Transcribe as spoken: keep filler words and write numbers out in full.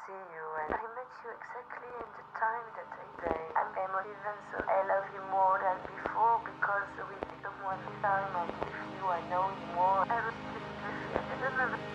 see you, and I met you exactly in the time that I say. I'm emotive, and so I love you more than before because with someone this time, and with you I know you more. I really believe I don't know.